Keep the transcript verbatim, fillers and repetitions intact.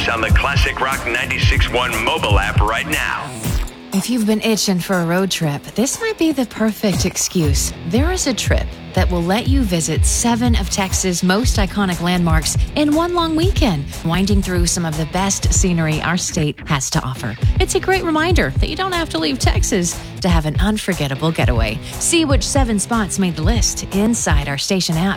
us on the Classic Rock ninety-six point one mobile app right now. If you've been itching for a road trip, this might be the perfect excuse. There is a trip that will let you visit seven of Texas' most iconic landmarks in one long weekend, winding through some of the best scenery our state has to offer. It's a great reminder that you don't have to leave Texas to have an unforgettable getaway. See which seven spots made the list inside our station app.